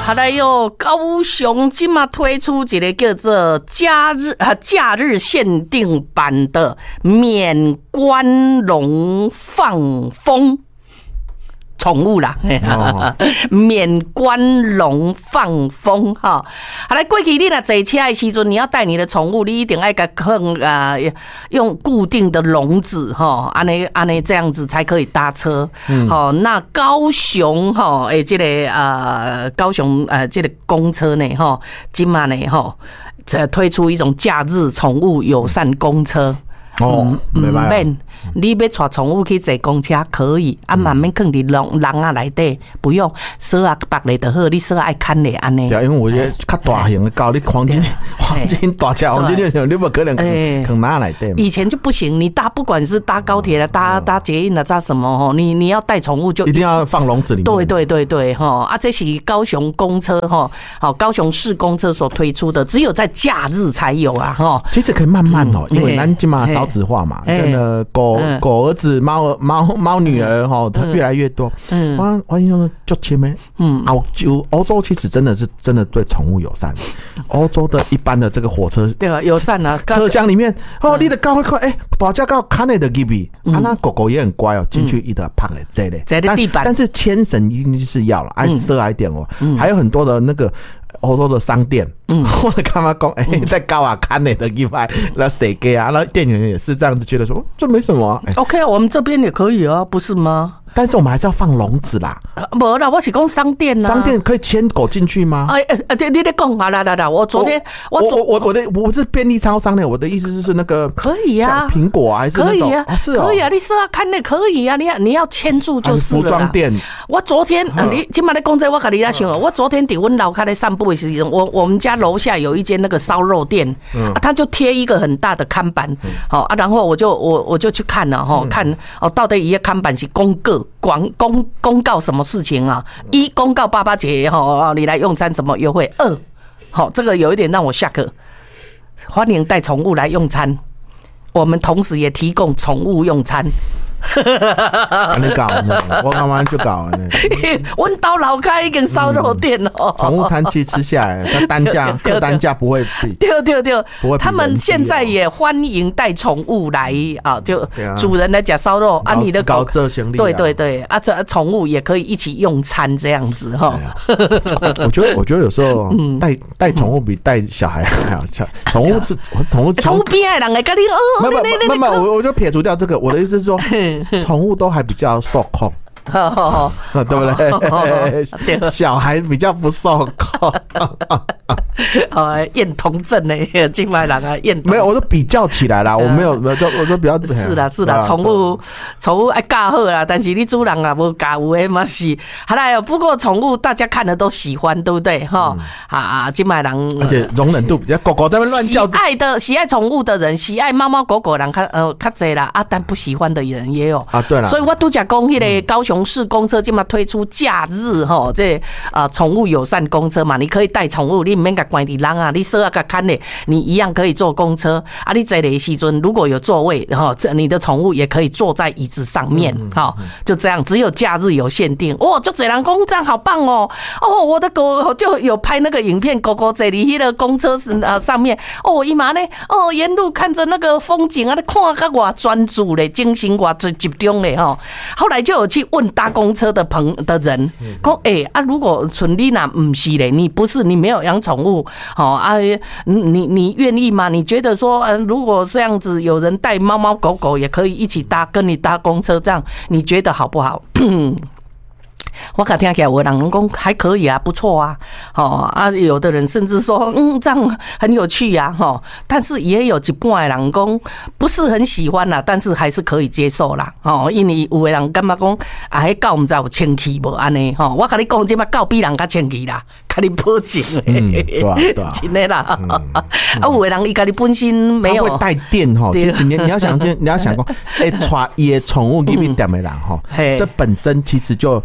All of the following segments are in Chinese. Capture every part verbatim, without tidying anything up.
好来哟，高雄今嘛推出一个叫做假日啊假日限定版的免关笼放风。宠物啦，哦、免关笼放风哈。好来，过去你若坐车的时阵，你要带你的宠物，你一定要给放啊，用固定的笼子哈，安尼安尼这样子才可以搭车。好、嗯，那高雄哈，诶，这个呃高雄呃这个公车呢哈，今嘛呢哈，这推出一种假日宠物友善公车。 哦，明白。 免，你要带宠物去坐公车可以，啊，慢慢放伫笼笼啊内底，不用锁啊绑咧就好，你锁爱看咧安尼。 对，因为我觉得较大型的狗，你黄金黄金大车黄金就你不可能放哪内底。 以前就不行，你搭不管是搭高铁了、搭搭捷运了、搭什么吼，你你要带宠物就一定要放笼子里面。 对对对对哈啊，这是高雄公车哈，好高雄市公车所推出的，只有在假日才有啊哈。 其实可以慢慢哦，因为咱今嘛少子化嘛，真的狗狗儿子、猫猫猫女儿哈，它越来越多。嗯，我我印象中就前面，嗯，欧洲欧洲其实真的是真的对宠物友善。欧洲的一般的这个火车， 对啊，友善啊， 车厢里面哦，你的狗会看，哎，大家狗看你的gibi，啊，那狗狗也很乖哦，进去一的胖的这类， 在地板， 但是牵绳一定是要了，爱奢矮点哦，还有很多的那个。欧洲的商店，嗯，我的干嘛讲？哎、欸，在高啊看你的地方，那谁给啊？那店员也是这样子觉得说，这没什么、啊。欸、 OK， 我们这边也可以啊，不是吗？ 但是我们还是要放笼子啦。 没、呃、啦，我是讲商店啊。 商店可以牵狗进去吗？ 哎哎哎，你在讲啊？来来来，我昨天我我我我的我是便利超商的，我的意思就是那个可以啊， 苹果啊还是那种可以啊， 哦是哦，可以啊，你是要看那可以啊，你要你要牵住就是了。服装店， 我昨天、嗯、你今晚在讲这，我跟你在想，我昨天在我楼下在散步的时候，我我们家楼下有一间那个烧肉店，嗯啊、他就贴一个很大的看板，好、嗯、啊，然后我就我我就去看了哈，看哦，到底一个看板是公告广公。公告什么事情啊？一公告八八节哈，你来用餐怎么优惠？二，好，这个有一点让我下课。欢迎带宠物来用餐，我们同时也提供宠物用餐。 你搞呢？我刚刚就搞呢。 我到老开一间烧肉店哦， 宠物餐期吃下来，它单价客单价不会比。 对对对，他们现在也欢迎带宠物来啊，就主人来讲烧肉啊，你的狗这行李， 对对对啊，这宠物也可以一起用餐这样子哈。 我觉得我觉得有时候带带宠物比带小孩还好，宠物是宠物宠物边的人来跟你哦， 没有没有，我我就撇除掉这个，我的意思是说。宠物都还比较受控，对不对？小孩比较不受控。 呃，厌童症呢，金麦郎啊，厌没有，我说比较起来啦，我没有，我说我说比较是啦是啦，宠物宠物爱教好啦，但是你主人啊无教有诶嘛是，好啦，不过宠物大家看了都喜欢，对不对？哈、嗯、啊，金麦郎， 而且容忍度比较，狗狗在那乱叫， 喜爱的喜爱宠物的人，喜爱猫猫狗狗人，较呃较侪啦，啊，但不喜欢的人也有啊，对啦， 所以我都讲讲迄个高雄市公车今嘛推出假日哈，这啊宠物友善公车嘛，你可以带宠物，你唔免甲关伫人啊，你锁啊甲看咧，你一样可以坐公车啊。你坐的时阵如果有座位，哈，你的宠物也可以坐在椅子上面，哈，就这样，只有假日有限定。哇，就这人公这样好棒哦！哦，我的狗就有拍那个影片，狗狗在你的公车上面，哦，伊嘛呢，哦，沿路看着那个风景啊，看个我专注嘞，精神我最集中嘞哈。后来就有去问搭公车的朋的人，讲哎、欸、啊，如果纯你那不是嘞，你不是你没有养宠物。好啊，你你愿意吗？你觉得说，呃，如果这样子有人带猫猫狗狗也可以一起搭，跟你搭公车，这样你觉得好不好？我刚听起来，我人讲还可以啊，不错啊，哦啊，有的人甚至说，嗯，这样很有趣呀、啊，哈，但是也有一半的人讲不是很喜欢啦，但是还是可以接受啦，哦，因为有的人感觉讲啊，迄狗唔知有清气无安尼，吼，我跟你讲，这摆狗比人较清气啦，跟你保证的， 嗯，对啊，对啊， 真的啦，嗯、啊，有的人伊家己本身没有， 他会带电哈，其实你你要想，你要想讲，哎，带伊的宠物入去店的人哈，这本身其实就就很。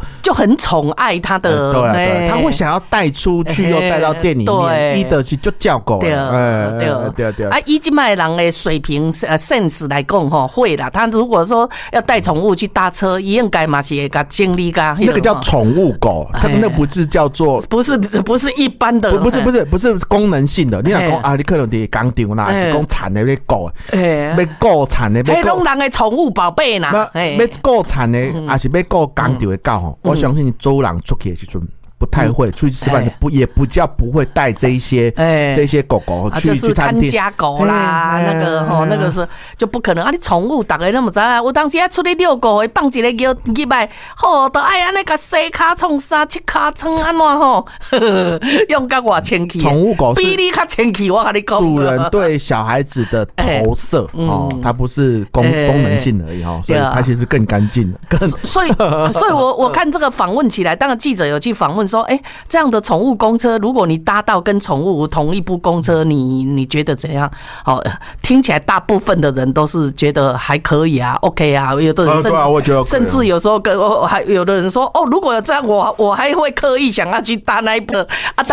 很宠爱他的， 对啊，对，他会想要带出去，又带到店里面，伊的是就叫狗， 对对对对。啊，以今卖人的水平呃 sense 来讲吼，会啦。他如果说要带宠物去搭车，应该嘛是个经历噶。 那个叫宠物狗，它那不是叫做， 不是不是一般的， 不是不是不是功能性的。你若讲啊，你可能伫工厂啦，是讲产的要狗，要狗产的， 迄种人的宠物宝贝呐， 要狗产的，还是要狗工厂的狗吼？我相信周人出去的时阵。不太会出去吃饭，不也不叫不会带这一些这些狗狗去去餐厅， 看家狗啦，那个吼那个是就不可能啊！你宠物大家那么知啊？我当时啊出去遛狗，放一个摇入来，吼，都爱安尼个洗骹创啥，七骹创安怎吼？用甲我清气， 宠物狗比你较清气，我跟你讲， 主人对小孩子的投射哦，它不是功功能性而已哈，所以它其实更干净，更所以所以我我看这个访问起来，当然记者有去访问。说，哎、欸，这样的宠物公车，如果你搭到跟宠物同一部公车，你你觉得怎样？哦，听起来大部分的人都是觉得还可以啊 ，OK 啊，有的人甚至、啊啊、甚至有时候跟我还有的人说，哦，如果有这样，我我还会刻意想要去搭那一部啊。